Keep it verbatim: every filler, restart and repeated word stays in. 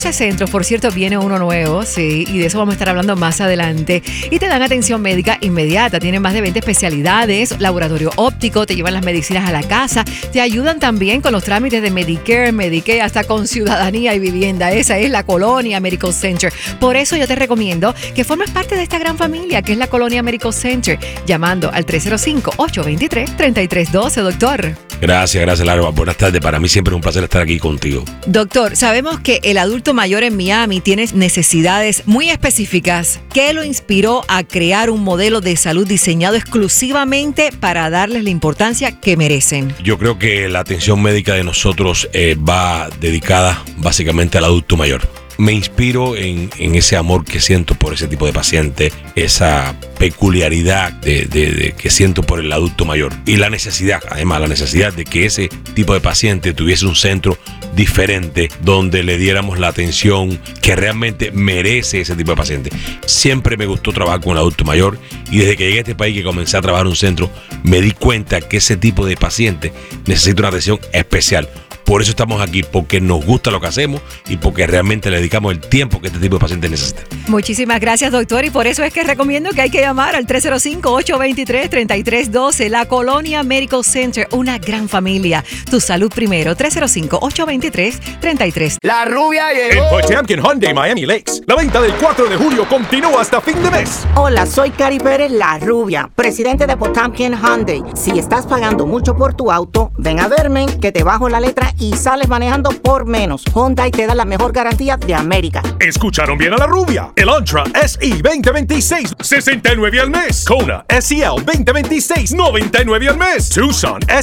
Centros, por cierto, viene uno nuevo, sí, y de eso vamos a estar hablando más adelante. Y te dan atención médica inmediata, tienen más de veinte especialidades, laboratorio óptico, te llevan las medicinas a la casa, te ayudan también con los trámites de Medicare, Medicaid, hasta con ciudadanía y vivienda. Esa es la Colonia Medical Center. Por eso yo te recomiendo que formes parte de esta gran familia que es la Colonia Medical Center, llamando al tres cero cinco, ocho dos tres, tres tres uno dos, doctor. Gracias, gracias, Larva. Buenas tardes. Para mí siempre es un placer estar aquí contigo. Doctor, sabemos que el adulto mayor en Miami tiene necesidades muy específicas. ¿Qué lo inspiró a crear un modelo de salud diseñado exclusivamente para darles la importancia que merecen? Yo creo que la atención médica de nosotros eh, va dedicada básicamente al adulto mayor. Me inspiro en, en ese amor que siento por ese tipo de paciente, esa peculiaridad de, de, de que siento por el adulto mayor y la necesidad, además la necesidad de que ese tipo de paciente tuviese un centro diferente donde le diéramos la atención que realmente merece ese tipo de paciente. Siempre me gustó trabajar con el adulto mayor y desde que llegué a este país que comencé a trabajar en un centro me di cuenta que ese tipo de paciente necesita una atención especial. Por eso estamos aquí, porque nos gusta lo que hacemos y porque realmente le dedicamos el tiempo que este tipo de pacientes necesita. Muchísimas gracias, doctor, y por eso es que recomiendo que hay que llamar al tres cero cinco, ocho dos tres, tres tres uno dos, la Colonia Medical Center, una gran familia. Tu salud primero, tres cero cinco, ocho dos tres, tres tres. La rubia llegó. En Potemkin Hyundai Miami Lakes, la venta del cuatro de julio continúa hasta fin de mes. Hola, soy Cari Pérez, la rubia, presidente de Potemkin Hyundai. Si estás pagando mucho por tu auto, ven a verme que te bajo la letra y sales manejando por menos. Hyundai te da la mejor garantía de América. Escucharon bien a la rubia. El Elantra S E veinte veintiséis, sesenta y nueve al mes. Kona S E L veinte veintiséis, noventa y nueve al mes. Tucson